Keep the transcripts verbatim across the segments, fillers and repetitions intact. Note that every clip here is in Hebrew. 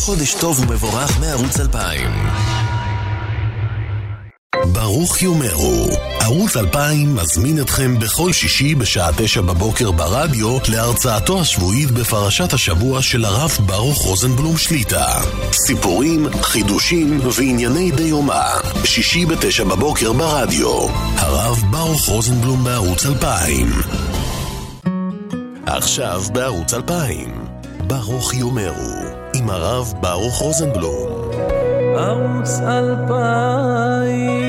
חודש טוב ומבורך מערוץ אלפיים. ברוך יומרו. ערוץ אלפיים מזמין אתכם בכל שישי בשעה תשע בבוקר ברדיו להרצאתו השבועית בפרשת השבוע של הרב ברוך רוזנבלום שליטה. סיפורים, חידושים וענייני דיומא. שישי בתשע בבוקר ברדיו. הרב ברוך רוזנבלום בערוץ אלפיים. עכשיו בערוץ אלפיים. ברוך יומרו עם הרב ברוך רוזנבלום. ערוץ אלפיים.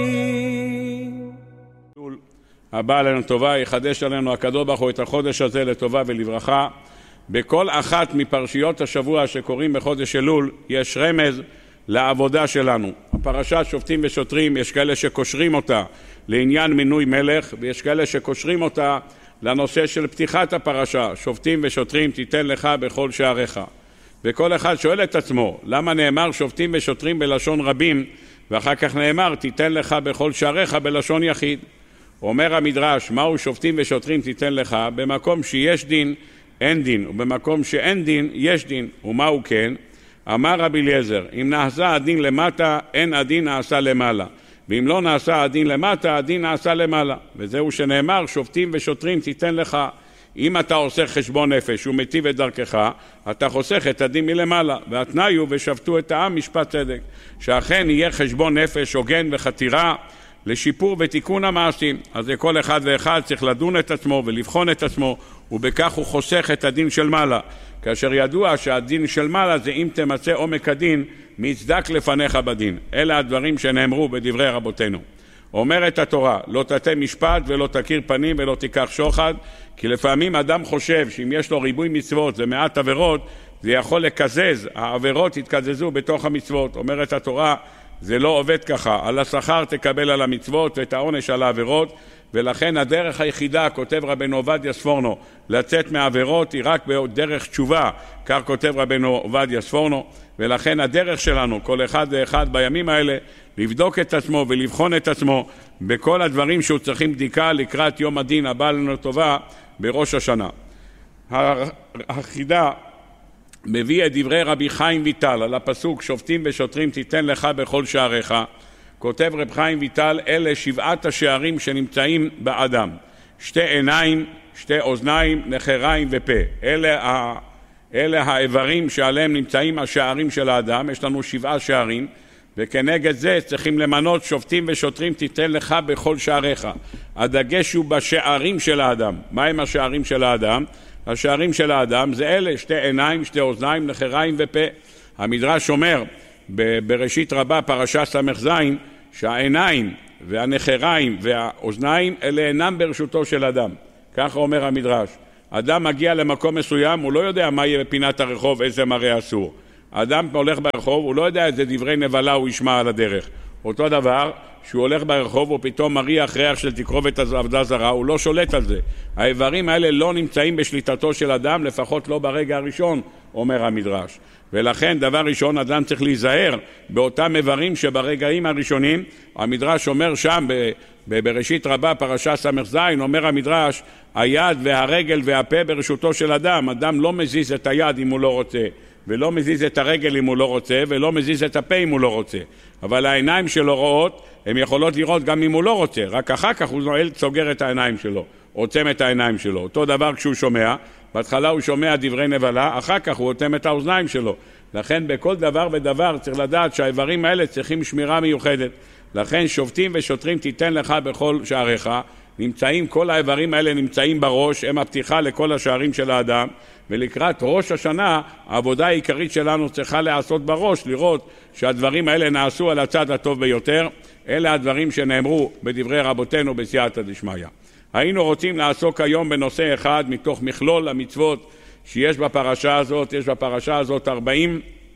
הבא עלינו טובה, יחדש עלינו הקדוש ברוך הוא את החודש הזה לטובה ולברכה. בכל אחת מפרשיות השבוע שקוראים בחודש אלול יש רמז לעבודה שלנו. הפרשת שופטים ושוטרים, יש כאלה שקושרים אותה לעניין מינוי מלך, ויש כאלה שקושרים אותה לנושא של פתיחת הפרשה. שופטים ושוטרים תיתן לך בכל שעריך. וכל אחד שואל את עצמו, למה נאמר שופטים ושוטרים בלשון רבים, ואחר כך נאמר תיתן לך בכל שעריך בלשון יחיד? אומר המדרש, מהו שופטים ושוטרים תיתן לך? במקום שיש דין אין דין, ובמקום שאין דין יש דין. ומהו כן? אמר רבי אליעזר, אם נעשה הדין למטה, אין הדין נעשה למעלה, ואם לא נעשה הדין למטה, הדין נעשה למעלה. וזהו שנאמר שופטים ושוטרים תיתן לך. אם אתה עושה חשבון נפש ומטיב את דרכך, אתה חוסך את הדין מלמעלה. והתנאי הוא ושפטו את העם משפט צדק, שאכן יהיה חשבון נפש הוגן וחתירה לשיפור ותיקון המעשים. אז לכל אחד ואחד צריך לדון את עצמו ולבחון את עצמו, ובכך הוא חוסך את הדין של מעלה, כאשר ידוע שהדין של מעלה זה אם תמצא עומק הדין מצדק לפניך בדין. אלה הדברים שנאמרו בדברי רבותינו. אומרת התורה, לא תטה משפט ולא תכיר פנים ולא תיקח שוחד, כי לפעמים אדם חושב שאם יש לו ריבוי מצוות ומעט עבירות, זה יכול לקזז, העבירות יתקזזו בתוך המצוות. אומרת התורה, זה לא עובד ככה, על השכר תקבל על המצוות ואת העונש על העבירות, ולכן הדרך היחידה, כותב רבנו עובדיה ספורנו, לצאת מהעבירות היא רק בדרך תשובה, כך כותב רבנו עובדיה ספורנו. ולכן הדרך שלנו, כל אחד ואחד בימים האלה, לבדוק את עצמו ולבחון את עצמו בכל הדברים שהוא צריכים בדיקה לקראת יום הדין הבא לנו טובה בראש השנה. החידה מביא את דברי רבי חיים ויטל על הפסוק שופטים ושוטרים תיתן לך בכל שעריך. כותב רב חיים ויטל, אלה שבעת השערים שנמצאים באדם: שתי עיניים, שתי אוזניים, נחריים ופה. אלה, ה... אלה האיברים שעליהם נמצאים השערים של האדם. יש לנו שבעה שערים, וכנגד זה צריכים למנות שופטים ושוטרים תיתן לך בכל שעריך. הדגש הוא בשערים של האדם. מה הם השערים של האדם? השערים של האדם זה אלה: שתי עיניים, שתי אוזניים, נחריים ופה. המדרש אומר בראשית רבה פרשה סמך זין שהעיניים והנחריים והאוזניים אלה אינם ברשותו של אדם. ככה אומר המדרש. אדם מגיע למקום מסוים, הוא לא יודע מה יהיה בפינת הרחוב, איזה מראה אסור. אדם הולך ברחוב, הוא לא יודע איזה דברי נבלה הוא ישמע על הדרך. אותו דבר, שהוא הולך ברחוב הוא פתאום מריח ריח של תקרובת עבודה זרה, הוא לא שולט על זה. האיברים האלה לא נמצאים בשליטתו של אדם, לפחות לא ברגע הראשון, אומר המדרש. ולכן דבר ראשון, אדם צריך להיזהר באותם איברים שברגעים הראשונים, המדרש אומר שם בראשית רבה פרשה סמך זין, אומר המדרש, היד והרגל והפה ברשותו של אדם. אדם לא מזיז את היד אם הוא לא רוצה, ולא מזיז את הרגל אם הוא לא רוצה, ולא מזיז את הפה אם הוא לא רוצה. אבל העיניים שלו רואות, הן יכולות לראות גם אם הוא לא רוצה, רק אחר כך הוא נועל, סוגר את העיניים שלו, עוצם את העיניים שלו. אותו דבר כשהוא שומע, בהתחלה הוא שומע דברי נבלה, אחר כך הוא עוצם את האוזניים שלו. לכן בכל דבר ודבר צריך לדעת שהאיברים האלה צריכים שמירה מיוחדת. לכן שופטים ושוטרים תיתן לך בכל שעריך. נמצאים, כל האיברים האלה נמצאים בראש, הם הפתיחה לכל השערים של האדם, ולקראת ראש השנה העבודה העיקרית שלנו צריכה לעשות בראש, לראות שהדברים האלה נעשו על הצד הטוב ביותר. אלה הדברים שנאמרו בדברי רבותינו בסייעתא דשמיא. היינו רוצים לעסוק היום בנושא אחד מתוך מכלול המצוות שיש בפרשה הזאת. יש בפרשה הזאת ארבעים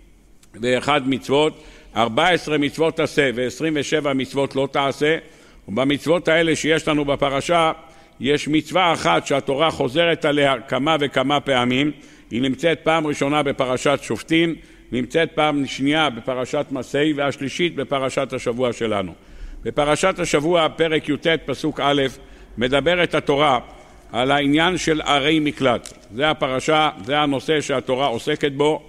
ואחת מצוות, ארבע עשרה מצוות תעשה ו-עשרים ושבע מצוות לא תעשה. ובמצוות האלה שיש לנו בפרשה יש מצווה אחת שהתורה חוזרת עליה כמה וכמה פעמים. היא נמצאת פעם ראשונה בפרשת שופטים, נמצאת פעם שנייה בפרשת מסעי, והשלישית בפרשת השבוע שלנו. בפרשת השבוע פרק י"ט פסוק א' מדברת התורה על העניין של ערי מקלט. זה הפרשה, זה הנושא שהתורה עוסקת בו.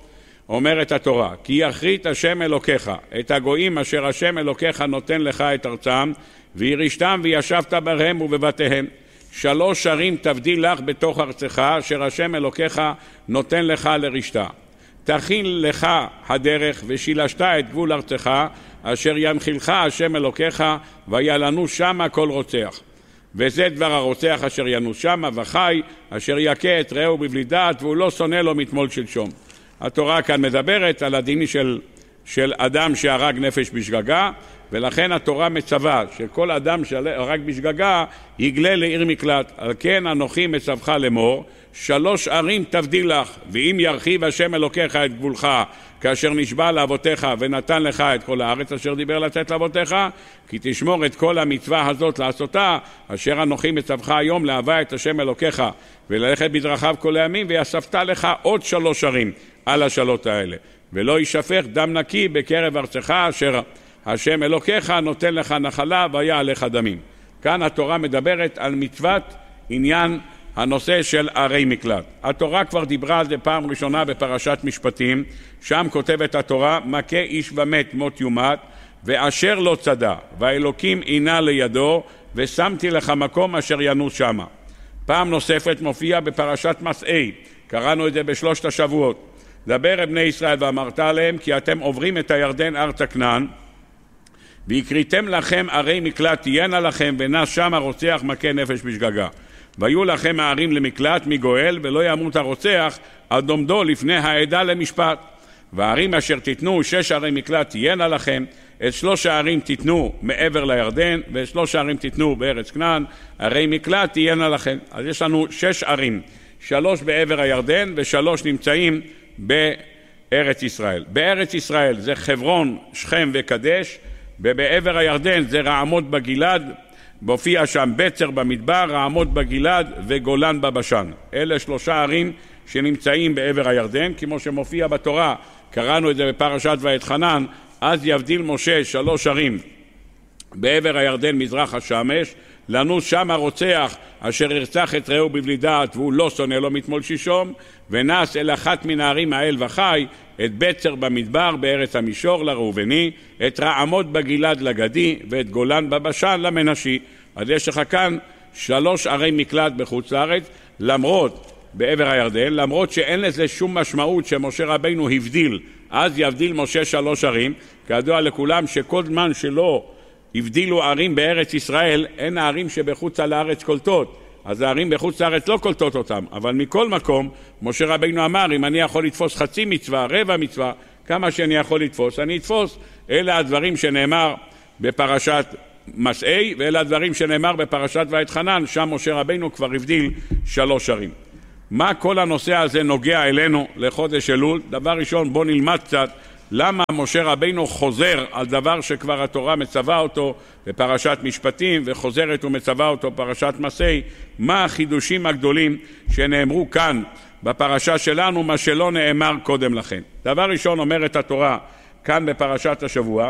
אומרת התורה, כי יכרית השם אלוקיך את הגויים אשר השם אלוקיך נותן לך את ארצם, וירישתם וישבת בהם ובבתיהם. שלוש ערים תבדיל לך בתוך ארצך, אשר השם אלוקיך נותן לך לרשתה. תכין לך הדרך ושילשת את גבול ארצך, אשר ינחילך השם אלוקיך, וילנו שמה כל רוצח. וזה דבר הרוצח אשר ינוס שמה, וחי אשר יכה את רעהו בבלי דעת, והוא לא שונא לו מתמול שלשום. התורה כאן מדברת על הדיני של, של אדם שהרג נפש בשגגה, ולכן התורה מצווה שכל אדם שהרג בשגגה יגלה לעיר מקלט. על כן אנוכי מצווך לאמור, שלוש ערים תבדיל לך, ואם ירחיב השם אלוקיך את גבולך, כאשר נשבע לאבותיך ונתן לך את כל הארץ אשר דיבר לתת לאבותיך, כי תשמור את כל המצווה הזאת לעשותה, אשר אנוכי מצווך היום להבא את השם אלוקיך, וללכת בדרכיו כל הימים, ויספת לך עוד שלוש ערים על השלות האלה. ולא יישפך דם נקי בקרב ארצך, אשר השם אלוקיך נותן לך נחלה, והיה עליך דמים. כאן התורה מדברת על מצוות עניין הנושא של ערי מקלט. התורה כבר דיברה על זה פעם ראשונה בפרשת משפטים, שם כותבת התורה, מכה איש ומת מות יומת, ואשר לא צדה, והאלוקים עינה לידו, ושמתי לך מקום אשר ינוס שמה. פעם נוספת מופיע בפרשת מסעי, קראנו את זה בשלושת השבועות. דבר בני ישראל ואמרת עליהם, כי אתם עוברים את הירדן ארצה כנען, ויקריתם לכם ערי מקלט תהיינה לכם, ונס שם הרוצח מכה נפש בשגגה. והיו לכם הערים למקלט מגואל, ולא ימות הרוצח עד עומדו לפני העדה למשפט. והערים אשר תיתנו שש ערי מקלט תהיינה לכם, את שלוש הערים תיתנו מעבר לירדן, ואת שלוש הערים תיתנו בארץ כנען, ערי מקלט תהיינה לכם. אז יש לנו שש ערים, שלוש בעבר הירדן ושלוש נמצאים בארץ ישראל. בארץ ישראל זה חברון, שכם וקדש, ובעבר הירדן זה רעמות בגלעד, מופיע שם בצר במדבר, רעמות בגלעד וגולן בבשן. אלה שלושה ערים שנמצאים בעבר הירדן, כמו שמופיע בתורה, קראנו את זה בפרשת ואתחנן, אז יבדיל משה שלוש ערים בעבר הירדן מזרח השמש, לנוס שם הרוצח אשר ירצח את רעהו בבלי דעת והוא לא שונא לו מתמול שלשום, ונס אל אחת מן הערים האל וחי, את בצר במדבר בארץ המישור לראובני, את רעמות בגלעד לגדי, ואת גולן בבשן למנשי. אז יש לך כאן שלוש ערי מקלט בחוץ לארץ, למרות בעבר הירדן, למרות שאין לזה שום משמעות שמשה רבינו הבדיל, אז יבדיל משה שלוש ערים, כידוע לכולם שכל זמן שלא הבדילו ערים בארץ ישראל, אין הערים שבחוץ על הארץ קולטות, אז הערים בחוץ לארץ לא קולטות אותם, אבל מכל מקום, משה רבינו אמר, אם אני יכול לתפוס חצי מצווה, רבע מצווה, כמה שאני יכול לתפוס, אני אתפוס. אלה הדברים שנאמר בפרשת מסעי, ואלה הדברים שנאמר בפרשת ואתחנן, שם משה רבינו כבר הבדיל שלוש ערים. מה כל הנושא הזה נוגע אלינו לחודש אלול? דבר ראשון, בוא נלמד קצת למה משה רבינו חוזר על דבר שכבר התורה מצווה אותו בפרשת משפטים, וחוזרת ומצווה אותו פרשת מסעי. מה החידושים הגדולים שנאמרו כאן בפרשה שלנו, מה שלא נאמר קודם לכן? דבר ראשון, אומרת התורה כאן בפרשת השבוע,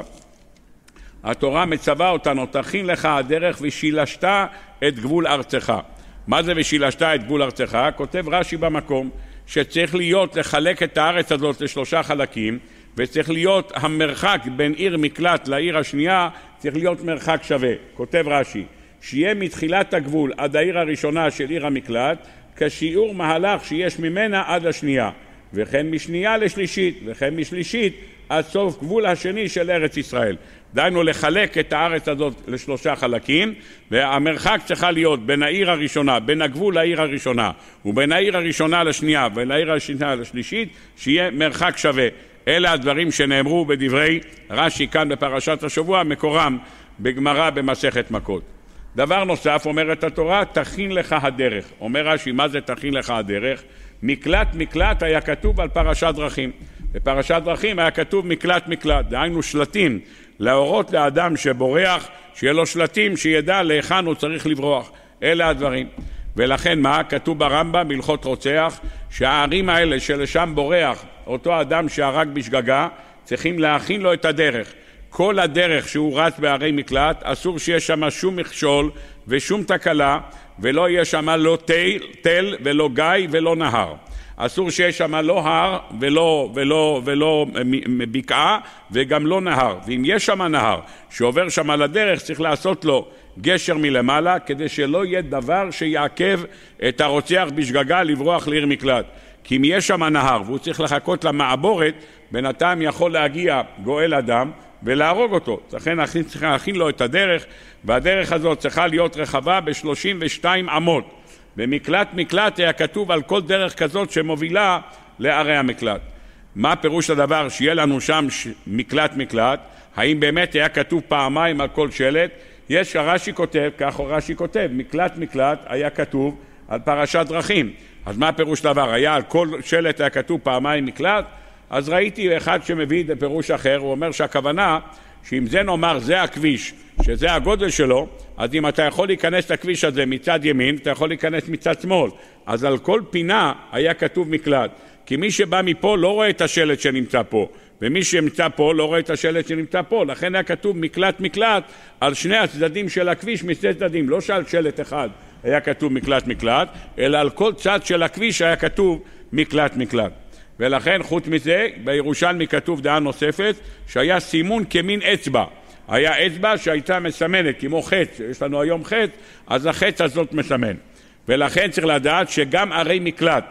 התורה מצווה אותנו, תכין לך הדרך ושילשת את גבול ארצך. מה זה ושילשת את גבול ארצך? כותב רש"י במקום שצריך להיות לחלק את הארץ הזאת לשלושה חלקים, וצריך להיות המרחק בין עיר מקלט לעיר השנייה, צריך להיות מרחק שווה. כותב רש"י, שיהיה מתחילת הגבול עד העיר הראשונה של עיר המקלט, כשיעור מהלך שיש ממנה עד השנייה, וכן משנייה לשלישית, וכן משלישית עד סוף גבול השני של ארץ ישראל. דיינו לחלק את הארץ הזאת לשלושה חלקים, והמרחק צריכה להיות בין העיר הראשונה, בין הגבול לעיר הראשונה, ובין העיר הראשונה לשנייה ולעיר השנייה לשלישית, שיהיה מרחק שווה. אלה הדברים שנאמרו בדברי רש"י כאן בפרשת השבוע, מקורם בגמרא במסכת מכות. דבר נוסף, אומרת התורה, תכין לך הדרך. אומר רש"י, מה זה תכין לך הדרך? מקלט מקלט היה כתוב על פרשת דרכים. בפרשת דרכים היה כתוב מקלט מקלט, דהיינו שלטים, להורות לאדם שבורח, שיהיה לו שלטים שידע להיכן הוא צריך לברוח. אלה הדברים. ולכן מה? כתוב ברמב"ם בהלכות רוצח, שהערים האלה שלשם בורח אותו אדם שהרג בשגגה, צריכים להכין לו את הדרך. כל הדרך שהוא רץ בערי מקלט, אסור שיש שם שום מכשול ושום תקלה, ולא יהיה שם לא תל, תל ולא גיא ולא נהר. אסור שיש שם לא הר ולא, ולא, ולא בקעה וגם לא נהר. ואם יש שם נהר שעובר שם לדרך, צריך לעשות לו גשר מלמעלה, כדי שלא יהיה דבר שיעכב את הרוצח בשגגה לברוח לעיר מקלט. כי אם יש שם נהר והוא צריך לחכות למעבורת, בינתיים יכול להגיע גואל אדם ולהרוג אותו. לכן צריך להכין לו את הדרך, והדרך הזאת צריכה להיות רחבה ב-שלושים ושתיים אמות. במקלט מקלט היה כתוב על כל דרך כזאת שמובילה לערי המקלט. מה פירוש הדבר שיהיה לנו שם מקלט מקלט? האם באמת היה כתוב פעמיים על כל שלט? יש, רש"י כותב, כך רש"י כותב, מקלט מקלט היה כתוב על פרשת דרכים. אז מה פירוש דבר? היה על כל שלט היה כתוב פעמיים מקלט? אז ראיתי אחד שמביא את פירוש אחר, הוא אומר שהכוונה שאם זה נאמר זה הכביש, שזה הגודל שלו, אז אם אתה יכול להיכנס לכביש הזה מצד ימין, אתה יכול להיכנס מצד שמאל. אז על כל פינה היה כתוב מקלט. כי מי שבא מפה לא רואה את השלט שנמצא פה, ומי שנמצא פה לא רואה את השלט שנמצא פה. לכן היה כתוב מקלט מקלט על שני הצדדים של הכביש משני צדדים. לא שעל שלט אחד היה כתוב מקלט מקלט, אלא על כל צד של הכביש היה כתוב מקלט מקלט. ולכן חוץ מזה, בירושלמי כתוב דעה נוספת, שהיה סימון כמין אצבע. היה אצבע שהייתה מסמנת, כמו חץ, יש לנו היום חץ, אז החץ הזאת מסמן. ולכן צריך לדעת שגם ערי מקלט,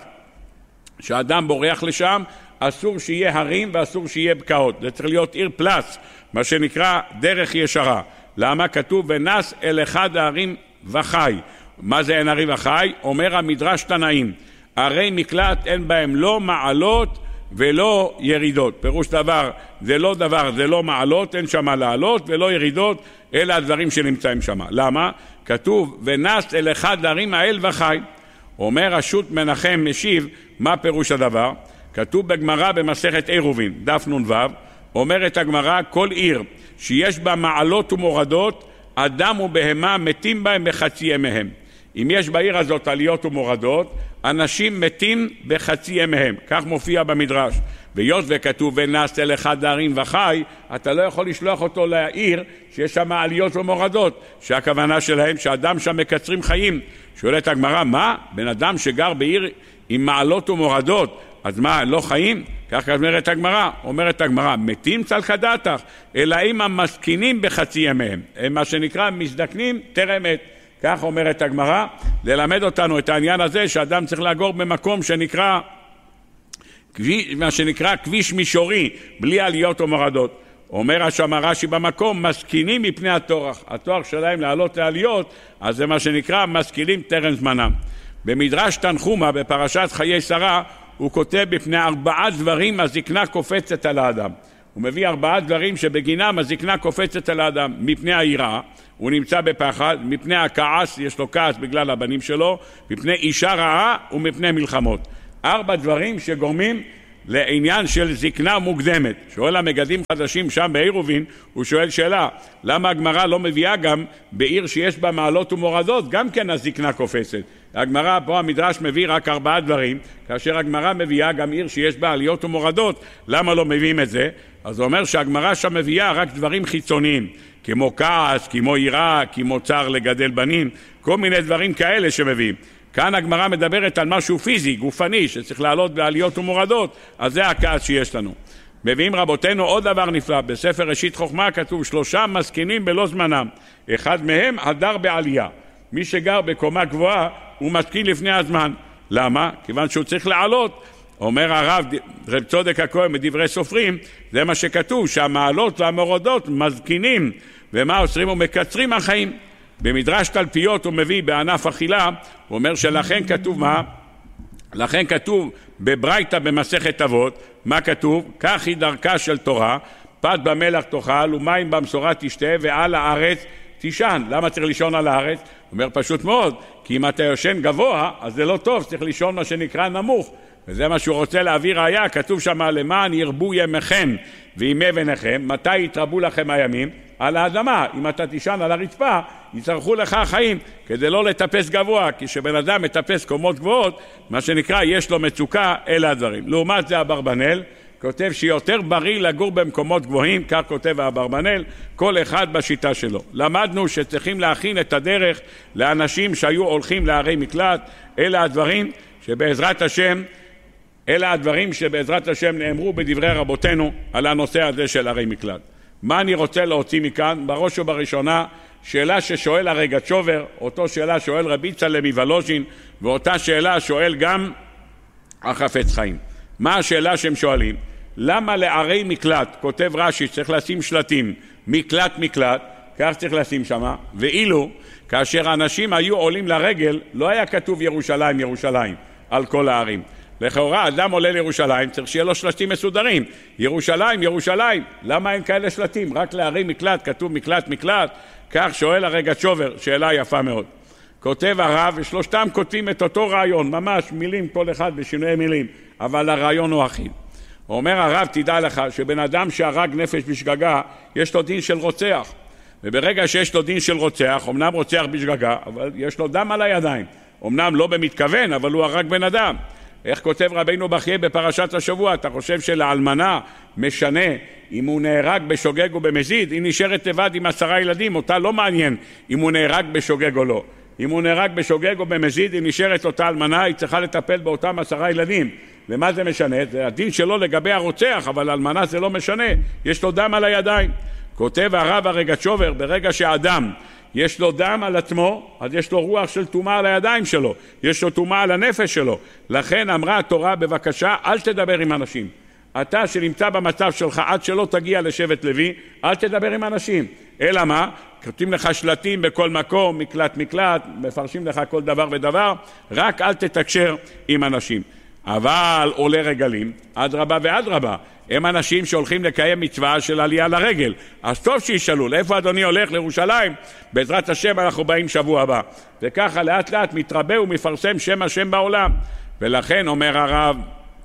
שאדם בורח לשם, אסור שיהיה הרים ואסור שיהיה בקעות. זה צריך להיות עיר פלס, מה שנקרא דרך ישרה. למה? כתוב ונס אל אחד הערים וחי. מה זה אין ערים וחי? אומר המדרש תנאים. ערי מקלט אין בהם לא מעלות ולא ירידות. פירוש דבר, זה לא דבר, זה לא מעלות, אין שם לעלות ולא ירידות, אלה הדברים שנמצאים שם. למה? כתוב ונס אל אחד הערים האל וחי. אומר רשות מנחם משיב, מה פירוש הדבר? כתוב בגמרא במסכת עירובין, דף נ"ו, אומרת הגמרא, כל עיר שיש בה מעלות ומורדות, אדם ובהמה מתים בהם בחצי ימיהם. אם יש בעיר הזאת עליות ומורדות, אנשים מתים בחצי ימיהם. כך מופיע במדרש. ויוס וכתוב ונס אל אחד הערים וחי, אתה לא יכול לשלוח אותו לעיר שיש שם עליות ומורדות, שהכוונה שלהם שאדם שם מקצרים חיים. שואלת הגמרא, מה? בן אדם שגר בעיר עם מעלות ומורדות, אז מה, לא חיים? כך אומרת הגמרא. אומרת הגמרא, מתים צלקא דעתך, אלא אם המסכינים בחצי ימיהם. הם מה שנקרא מזדקנים טרם מת. כך אומרת הגמרא, ללמד אותנו את העניין הזה שאדם צריך לגור במקום שנקרא, מה שנקרא כביש מישורי, בלי עליות ומורדות. אומר השם רש"י במקום, מסכינים מפני התורח. התורח שלהם לעלות לעליות, אז זה מה שנקרא מסכינים טרם זמנם. במדרש תנחומה, בפרשת חיי שרה, הוא כותב בפני ארבעה דברים הזקנה קופצת על האדם. הוא מביא ארבעה דברים שבגינם הזקנה קופצת על האדם. מפני היראה, הוא נמצא בפחד, מפני הכעס, יש לו כעס בגלל הבנים שלו, מפני אישה רעה ומפני מלחמות. ארבע דברים שגורמים לעניין של זקנה מוקדמת. שואל המגדים חדשים שם בעירובין, הוא שואל שאלה, למה הגמרא לא מביאה גם בעיר שיש בה מעלות ומורדות, גם כן הזקנה קופצת? הגמרא פה המדרש מביא רק ארבעה דברים, כאשר הגמרא מביאה גם עיר שיש בה עליות ומורדות, למה לא מביאים את זה? אז הוא אומר שהגמרא שם מביאה רק דברים חיצוניים, כמו כעס, כמו יראה, כמו צער לגדל בנים, כל מיני דברים כאלה שמביאים. כאן הגמרא מדברת על משהו פיזי, גופני, שצריך לעלות בעליות ומורדות, אז זה הכעס שיש לנו. מביאים רבותינו עוד דבר נפלא, בספר ראשית חוכמה כתוב שלושה מסכנים בלא זמנם, אחד מהם הדר בעלייה. מי שגר בקומה גבוהה הוא מסכין לפני הזמן. למה? כיוון שהוא צריך לעלות. אומר הרב, רב צודק הכהן מדברי סופרים, זה מה שכתוב, שהמעלות והמורדות מזקינים, ומה עושים ומקצרים החיים. במדרש תלפיות הוא מביא בענף אכילה, הוא אומר שלכן כתוב מה? לכן כתוב בברייתא במסכת אבות, מה כתוב? כך היא דרכה של תורה, פת במלח תאכל ומים במשורה תשתה ועל הארץ תישן. למה צריך לישון על הארץ? הוא אומר פשוט מאוד, כי אם אתה יושן גבוה, אז זה לא טוב, צריך לישון מה שנקרא נמוך. וזה מה שהוא רוצה להביא ראיה, כתוב שם למען ירבו ימיכם וימי בניכם. מתי יתרבו לכם הימים? על האדמה. אם אתה תישן על הרצפה, יצטרכו לך החיים, כדי לא לטפס גבוה, כי שבן אדם מטפס קומות גבוהות, מה שנקרא יש לו מצוקה, אלה הדברים. לעומת זה אברבנאל כותב שיותר בריא לגור במקומות גבוהים, כך כותב אברבנאל, כל אחד בשיטה שלו. למדנו שצריכים להכין את הדרך לאנשים שהיו הולכים לערי מקלט, אלה הדברים שבעזרת השם אלה הדברים שבעזרת השם נאמרו בדברי רבותינו על הנושא הזה של ערי מקלט. מה אני רוצה להוציא מכאן? בראש ובראשונה, שאלה ששואל הרגצ'ובר, אותו שאלה שואל רבי צלם מוולוז'ין, ואותה שאלה שואל גם החפץ חיים. מה השאלה שהם שואלים? למה לערי מקלט, כותב רש"י, צריך לשים שלטים, מקלט מקלט, כך צריך לשים שמה, ואילו כאשר אנשים היו עולים לרגל, לא היה כתוב ירושלים, ירושלים, על כל הערים. לכאורה, אדם עולה לירושלים, צריך שיהיה לו שלטים מסודרים. ירושלים, ירושלים, למה אין כאלה שלטים? רק לערי מקלט, כתוב מקלט, מקלט. כך שואל הרגצ'ובר, שאלה יפה מאוד. כותב הרב, ושלושתם כותבים את אותו רעיון, ממש מילים כל אחד בשינוי מילים, אבל הרעיון הוא אחיד. אומר הרב, תדע לך שבן אדם שהרג נפש בשגגה, יש לו דין של רוצח. וברגע שיש לו דין של רוצח, אמנם רוצח בשגגה, אבל יש לו דם על הידיים. אמנם לא במתכוון, אבל הוא הרג בן אדם. איך כותב רבינו בחייה בפרשת השבוע? אתה חושב שלאלמנה משנה אם הוא נהרג בשוגג או במזיד? היא נשארת לבד עם עשרה ילדים, אותה לא מעניין אם הוא נהרג בשוגג או לא. אם הוא נהרג בשוגג או במזיד, היא נשארת אותה אלמנה, היא צריכה לטפל באותם עשרה ילדים. למה זה משנה? זה הדין שלו לגבי הרוצח, אבל אלמנה זה לא משנה, יש לו דם על הידיים. כותב הרב הרגצ'ובר, ברגע שהאדם יש לו דם על עצמו, אז יש לו רוח של טומאה על הידיים שלו, יש לו טומאה על הנפש שלו. לכן אמרה התורה, בבקשה, אל תדבר עם אנשים. אתה שנמצא במצב שלך, עד שלא תגיע לשבט לוי, אל תדבר עם אנשים. אלא מה? כותבים לך שלטים בכל מקום, מקלט מקלט, מפרשים לך כל דבר ודבר, רק אל תתקשר עם אנשים. אבל עולי רגלים, אדרבה ואדרבה, הם אנשים שהולכים לקיים מצווה של עלייה לרגל. אז טוב שישאלו, לאיפה אדוני הולך? לירושלים? בעזרת השם אנחנו באים שבוע הבא. וככה לאט לאט מתרבה ומפרסם שם השם בעולם. ולכן אומר הרב,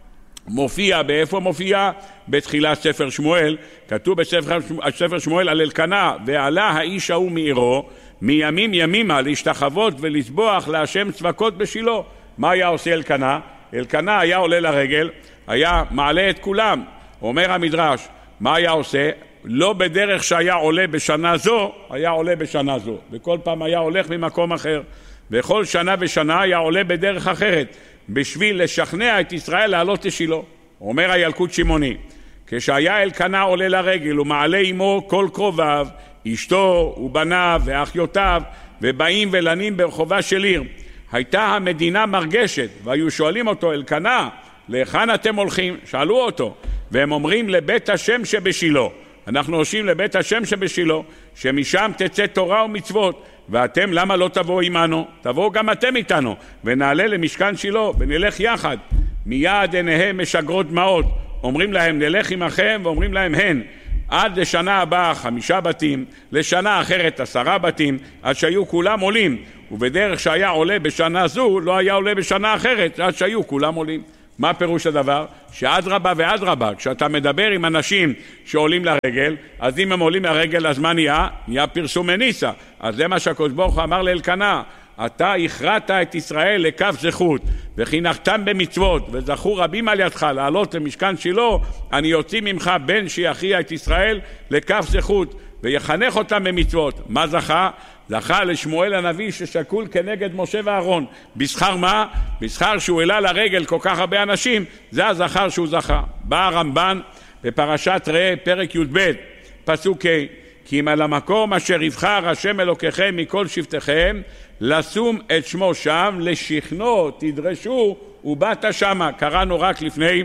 מופיע, באיפה מופיע? בתחילת ספר שמואל, כתוב בספר ספר שמואל על אלקנה, ועלה האיש ההוא מעירו, מימים ימימה להשתחוות ולסבוח להשם צבקות בשילה. מה היה עושה אלקנה? אלקנה היה עולה לרגל, היה מעלה את כולם. אומר המדרש, מה היה עושה? לא בדרך שהיה עולה בשנה זו, היה עולה בשנה זו. וכל פעם היה הולך ממקום אחר. וכל שנה ושנה היה עולה בדרך אחרת, בשביל לשכנע את ישראל לעלות לשילה. אומר הילקוט שמעוני, כשהיה אלקנה עולה לרגל ומעלה עמו כל קרוביו, אשתו ובניו ואחיותיו, ובאים ולנים ברחובה של עיר, הייתה המדינה מרגשת, והיו שואלים אותו, אלקנה, להיכן אתם הולכים? שאלו אותו, והם אומרים לבית השם שבשילה. אנחנו הולכים לבית השם שבשילה, שמשם תצא תורה ומצוות, ואתם למה לא תבואו עמנו? תבואו גם אתם איתנו, ונעלה למשכן שילה, ונלך יחד. מיד עיניהם משגרות דמעות, אומרים להם נלך עמכם, ואומרים להם הן. עד לשנה הבאה חמישה בתים, לשנה אחרת עשרה בתים, עד שהיו כולם עולים. ובדרך שהיה עולה בשנה זו, לא היה עולה בשנה אחרת, עד שהיו כולם עולים. מה פירוש הדבר? שאדרבה ואדרבה, כשאתה מדבר עם אנשים שעולים לרגל, אז אם הם עולים לרגל, אז מה נהיה? נהיה פרסום מניסה. אז זה מה שהקדוש ברוך הוא אמר לאלקנה, אתה הכרעת את ישראל לכף זכות, וחינכתם במצוות, וזכו רבים על ידך לעלות למשכן שילה, אני יוציא ממך בן שיכריע את ישראל לכף זכות, ויחנך אותם במצוות. מה זכה? זכה לשמואל הנביא ששקול כנגד משה ואהרון. בשכר מה? בשכר שהוא העלה לרגל כל כך הרבה אנשים, זה הזכר שהוא זכה. בא הרמב"ן בפרשת ראה פרק י"ב פסוק ה', כי אם על המקום אשר יבחר השם אלוקיכם מכל שבטיכם לשום את שמו שם, לשכנו תדרשו ובאת שמה. קראנו רק לפני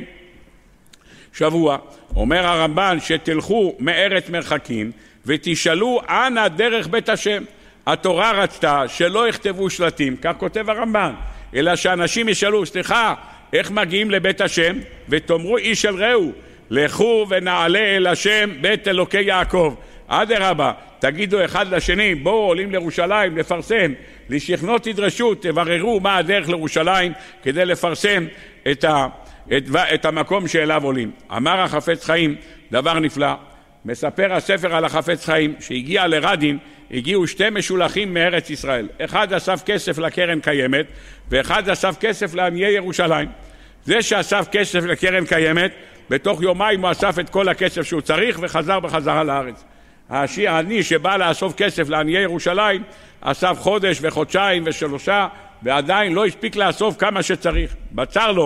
שבוע. אומר הרמב"ן שתלכו מארץ מרחקים ותשאלו אנה דרך בית השם. התורה רצתה שלא יכתבו שלטים, כך כותב הרמב"ן, אלא שאנשים ישאלו, סליחה, איך מגיעים לבית השם? ותאמרו איש אל רעהו, לכו ונעלה אל השם בית אלוקי יעקב. אדרבה, תגידו אחד לשני, בואו עולים לירושלים לפרסם, לשכנו תדרשו, תבררו מה הדרך לירושלים כדי לפרסם את, ה, את, את המקום שאליו עולים. אמר החפץ חיים דבר נפלא, מספר הספר על החפץ חיים שהגיע לרדין, הגיעו שתי משולחים מארץ ישראל, אחד אסף כסף לקרן קיימת ואחד אסף כסף לעניי ירושלים. זה שאסף כסף לקרן קיימת, בתוך יומיים הוא אסף את כל הכסף שהוא צריך וחזר בחזרה לארץ. העני שבא לאסוף כסף לעניי ירושלים אסף חודש וחודשיים ושלושה ועדיין לא הספיק לאסוף כמה שצריך. בצר לו,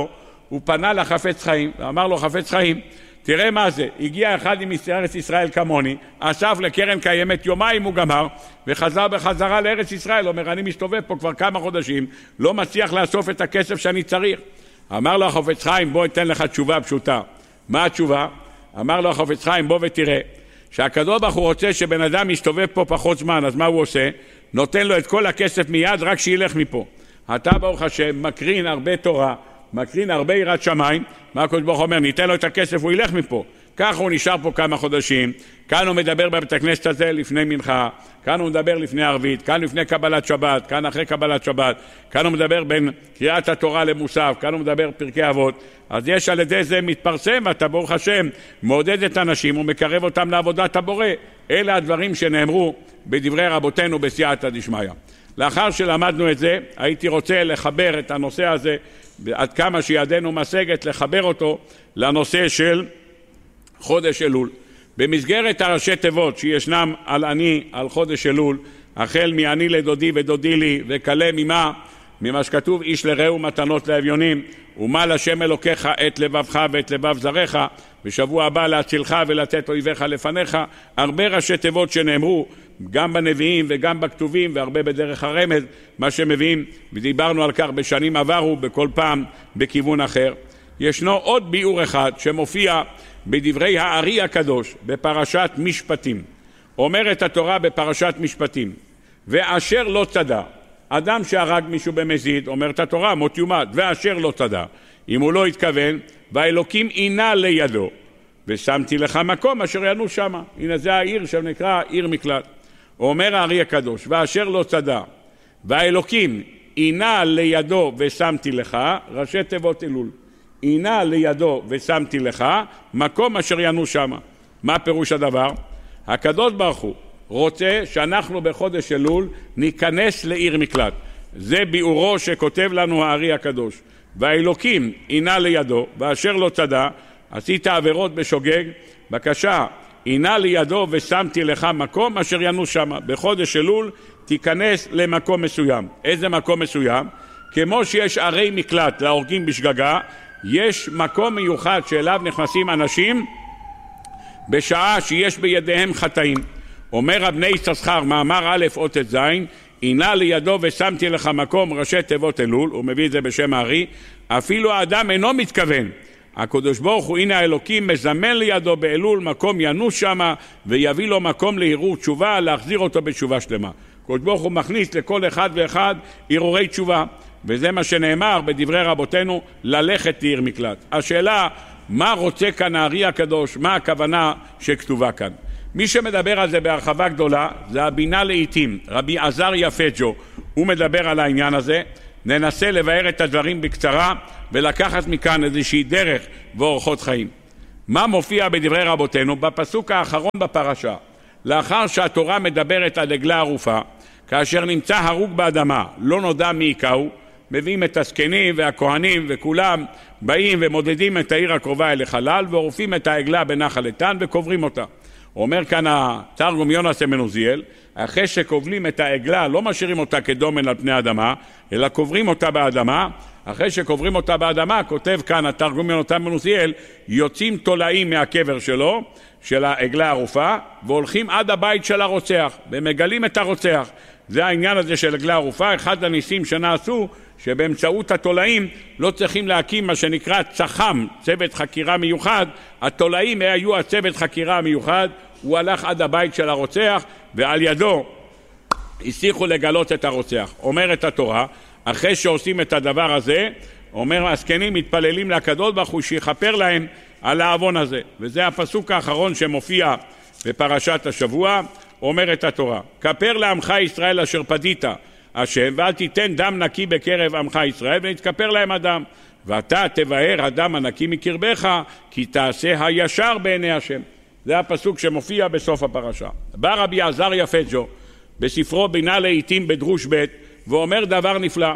הוא פנה לחפץ חיים, ואמר לו חפץ חיים, תראה מה זה, הגיע אחד עם ארץ ישראל כמוני, אסף לקרן קיימת, יומיים הוא גמר, וחזר בחזרה לארץ ישראל, אומר, אני מסתובב פה כבר כמה חודשים, לא מצליח לאסוף את הכסף שאני צריך. אמר לו החפץ חיים, בוא אתן לך תשובה פשוטה. מה התשובה? אמר לו החפץ חיים, בוא ותראה, שהקדוש ברוך הוא רוצה שבן אדם יסתובב פה פחות זמן, אז מה הוא עושה? נותן לו את כל הכסף מיד, רק שילך מפה. אתה ברוך השם מקרין הרבה תורה, מקרין הרבה יראת שמיים, מה הקדוש ברוך הוא אומר? ניתן לו את הכסף, הוא ילך מפה. ככה הוא נשאר פה כמה חודשים, כאן הוא מדבר בבית הכנסת הזה לפני מנחה, כאן הוא מדבר לפני ערבית, כאן לפני קבלת שבת, כאן אחרי קבלת שבת, כאן הוא מדבר בין קריאת התורה למוסף, כאן הוא מדבר פרקי אבות. אז יש על ידי זה מתפרסם, ואתה ברוך השם מעודד את האנשים ומקרב אותם לעבודת הבורא. אלה הדברים שנאמרו בדברי רבותינו בסייעתא דשמיא. לאחר שלמדנו את זה, הייתי רוצה לחבר את הנושא הזה, עד כמה שידנו משגת, לחבר אותו לנושא של חודש אלול. במסגרת הראשי תיבות שישנם על אני, על חודש אלול, החל מעני לדודי ודודי לי וכלה ממה, ממה שכתוב איש לרעהו מתנות לאביונים, ומה לשם אלוקיך את לבבך ואת לבב זרעך, בשבוע הבא להצילך ולתת אויביך לפניך. הרבה ראשי תיבות שנאמרו גם בנביאים וגם בכתובים, והרבה בדרך הרמז, מה שמביאים, ודיברנו על כך בשנים עברו, בכל פעם בכיוון אחר. ישנו עוד ביאור אחד שמופיע בדברי הארי הקדוש בפרשת משפטים. אומרת התורה בפרשת משפטים, ואשר לא צדע, אדם שהרג מישהו במזיד, אומרת התורה, מות יומת, ואשר לא צדע, אם הוא לא התכוון, והאלוקים עינה לידו, ושמתי לך מקום אשר ינו שמה. הנה זה העיר שנקרא עיר מקלט. אומר הארי הקדוש, ואשר לא צדע, והאלוקים עינה לידו ושמתי לך, ראשי תיבות אלול, עינה לידו ושמתי לך, מקום אשר ינו שמה. מה פירוש הדבר? הקדוש ברוך הוא רוצה שאנחנו בחודש אלול ניכנס לעיר מקלט. זה ביאורו שכותב לנו הארי הקדוש. והאלוקים עינה לידו, ואשר לא צדע, עשית עבירות בשוגג, בבקשה, עינה לידו ושמתי לך מקום אשר ינו שמה. בחודש אלול תיכנס למקום מסוים. איזה מקום מסוים? כמו שיש ערי מקלט להורגים בשגגה, יש מקום מיוחד שאליו נכנסים אנשים בשעה שיש בידיהם חטאים. אומר הבני יששכר, מאמר א' אות את זין, עינה לידו ושמתי לך מקום, ראשי תיבות אלול, הוא מביא את זה בשם הארי, אפילו האדם אינו מתכוון. הקדוש ברוך הוא, הנה האלוקים מזמן לידו באלול מקום ינוס שמה, ויביא לו מקום להרהור תשובה, להחזיר אותו בתשובה שלמה. הקדוש ברוך הוא מכניס לכל אחד ואחד הרהורי תשובה, וזה מה שנאמר בדברי רבותינו, ללכת לעיר מקלט. השאלה, מה רוצה כאן הארי הקדוש? מה הכוונה שכתובה כאן? מי שמדבר על זה בהרחבה גדולה זה הבינה לעיתים, רבי עזריה פג'ו, הוא מדבר על העניין הזה. ננסה לבאר את הדברים בקצרה ולקחת מכאן איזושהי דרך ואורחות חיים. מה מופיע בדברי רבותינו? בפסוק האחרון בפרשה, לאחר שהתורה מדברת על עגלה ערופה, כאשר נמצא הרוג באדמה, לא נודע מי יכהו, מביאים את הזקנים והכהנים וכולם באים ומודדים את העיר הקרובה אל החלל ועורפים את העגלה בנחל איתן וקוברים אותה. אומר כאן התרגום יונס בן עוזיאל, אחרי שקובלים את העגלה לא משאירים אותה כדומן על פני האדמה, אלא קוברים אותה באדמה. אחרי שקוברים אותה באדמה, כותב כאן התרגום יונס בן עוזיאל, יוצאים תולעים מהקבר שלו, של העגלה הערופה, והולכים עד הבית של הרוצח ומגלים את הרוצח. זה העניין הזה של עגלה ערופה. אחד הניסים שנעשו שבאמצעות התולעים לא צריכים להקים מה שנקרא צח"ם, צוות חקירה מיוחד. התולעים היו הצוות חקירה המיוחד, הוא הלך עד הבית של הרוצח ועל ידו הצליחו לגלות את הרוצח. אומרת התורה, אחרי שעושים את הדבר הזה, אומר הזקנים מתפללים לקדוש ברוך הוא שיכפר להם על העוון הזה. וזה הפסוק האחרון שמופיע בפרשת השבוע. אומרת התורה, כפר לעמך ישראל אשר פדית השם, ואל תיתן דם נקי בקרב עמך ישראל, ונתכפר להם הדם. ואתה תבאר הדם הנקי מקרבך, כי תעשה הישר בעיני השם. זה הפסוק שמופיע בסוף הפרשה. בא רבי עזריה פג'ו בספרו בינה לעיתים בדרוש ב' ואומר דבר נפלא.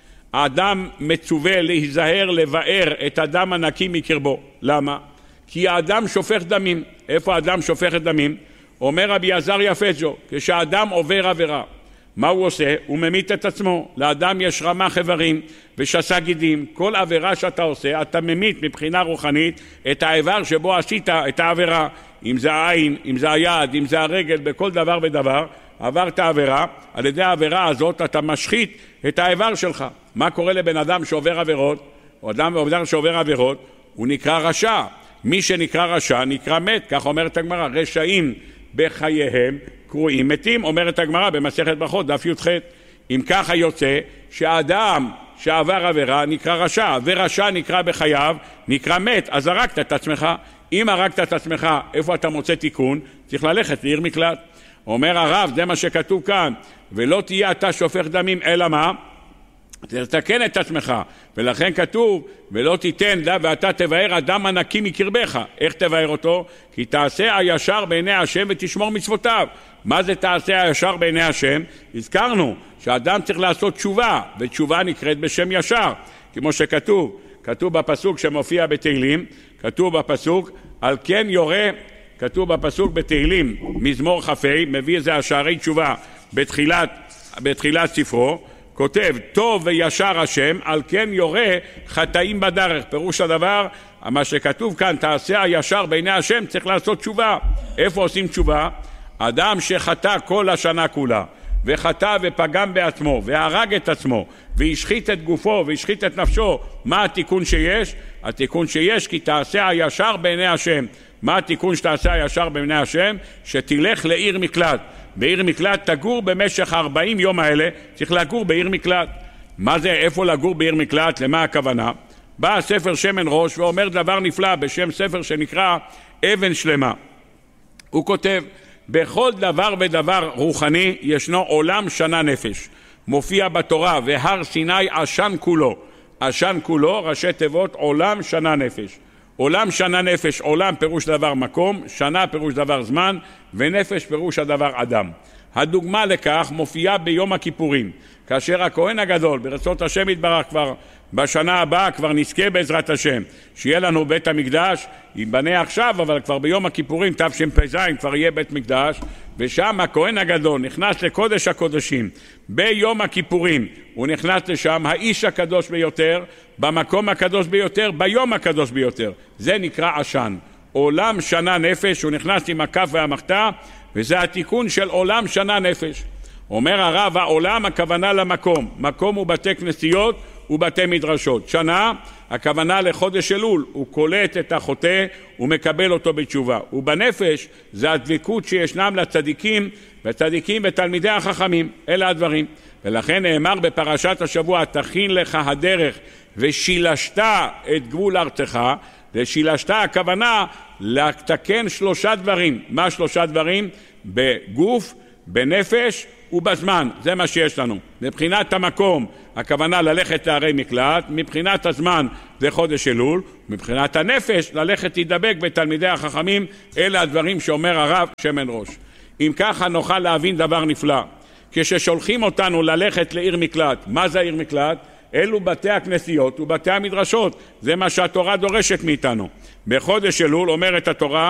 האדם מצווה להיזהר לבאר את הדם הנקי מקרבו. למה? כי האדם שופך דמים. איפה האדם שופך את דמים? אומר רבי עזריה פג'ו, כשהאדם עובר עבירה מה הוא עושה? הוא ממית את עצמו. לאדם יש רמה חברים ושסה גידים. כל עבירה שאתה עושה, אתה ממית מבחינה רוחנית את האיבר שבו עשית את העבירה. אם זה העין, אם זה היד, אם זה הרגל, בכל דבר ודבר, עברת עבירה. על ידי העבירה הזאת אתה משחית את האיבר שלך. מה קורה לבן אדם שעובר עבירות? או אדם אדם שעובר עבירות, הוא נקרא רשע. מי שנקרא רשע נקרא מת, כך אומרת הגמרא. רשעים בחייהם קרויים מתים, אומרת הגמרא במסכת ברכות דף י"ח. אם ככה יוצא שהאדם שעבר עבירה נקרא רשע, ורשע נקרא בחייו, נקרא מת, אז הרגת את עצמך. אם הרגת את עצמך, איפה אתה מוצא תיקון? צריך ללכת לעיר מקלט. אומר הרב, זה מה שכתוב כאן, ולא תהיה אתה שופך דמים, אלא מה? תתקן את עצמך, ולכן כתוב ולא תיתן דה ואתה תבאר אדם הנקי מקרבך. איך תבאר אותו? כי תעשה הישר בעיני השם ותשמור מצוותיו. מה זה תעשה הישר בעיני השם? הזכרנו שאדם צריך לעשות תשובה, ותשובה נקראת בשם ישר, כמו שכתוב, כתוב בפסוק שמופיע בתהילים, כתוב בפסוק על כן יורה, כתוב בפסוק בתהילים מזמור חפי, מביא זה השערי תשובה בתחילת, בתחילת ספרו, כותב טוב וישר השם, על כן יורה חטאים בדרך. פירוש הדבר, מה שכתוב כאן, תעשה הישר בעיני השם, צריך לעשות תשובה. איפה עושים תשובה? אדם שחטא כל השנה כולה, וחטא ופגם בעצמו, והרג את עצמו, והשחית את גופו, והשחית את נפשו, מה התיקון שיש? התיקון שיש כי תעשה הישר בעיני השם. מה התיקון שתעשה הישר בעיני השם? שתלך לעיר מקלט. בעיר מקלט תגור במשך ארבעים יום האלה, צריך לגור בעיר מקלט. מה זה, איפה לגור בעיר מקלט? למה הכוונה? בא ספר שמן ראש ואומר דבר נפלא בשם ספר שנקרא אבן שלמה. הוא כותב, בכל דבר ודבר רוחני ישנו עולם שנה נפש. מופיע בתורה, והר סיני עשן כולו. עשן כולו, ראשי תיבות, עולם שנה נפש. עולם שנה נפש, עולם פירוש דבר מקום, שנה פירוש דבר זמן, ונפש פירוש הדבר אדם. הדוגמה לכך מופיעה ביום הכיפורים, כאשר הכהן הגדול, ברצות השם יתברך, כבר בשנה הבאה, כבר נזכה בעזרת השם, שיהיה לנו בית המקדש, ייבנה עכשיו, אבל כבר ביום הכיפורים, תשפ"ז, כבר יהיה בית מקדש, ושם הכהן הגדול נכנס לקודש הקודשים, ביום הכיפורים, הוא נכנס לשם, האיש הקדוש ביותר, במקום הקדוש ביותר, ביום הקדוש ביותר, זה נקרא עשן. עולם שנה נפש, הוא נכנס עם הכף והמחתה, וזה התיקון של עולם שנה נפש. אומר הרב, העולם הכוונה למקום, מקום הוא בתי כנסיות ובתי מדרשות. שנה, הכוונה לחודש אלול, הוא קולט את החוטא ומקבל אותו בתשובה. ובנפש, זה הדבקות שישנם לצדיקים, וצדיקים ותלמידי החכמים, אלה הדברים. ולכן נאמר בפרשת השבוע, תכין לך הדרך ושילשת את גבול ארצך, ושילשת הכוונה לתקן שלושה דברים. מה שלושה דברים? בגוף, בנפש ובזמן. זה מה שיש לנו. מבחינת המקום, הכוונה ללכת לערי מקלט, מבחינת הזמן זה חודש אלול, מבחינת הנפש ללכת להידבק בתלמידי החכמים. אלה הדברים שאומר הרב שמן ראש. אם ככה נוכל להבין דבר נפלא. כששולחים אותנו ללכת לעיר מקלט, מה זה עיר מקלט? אלו בתי הכנסיות ובתי המדרשות, זה מה שהתורה דורשת מאיתנו. בחודש אלול אומרת התורה,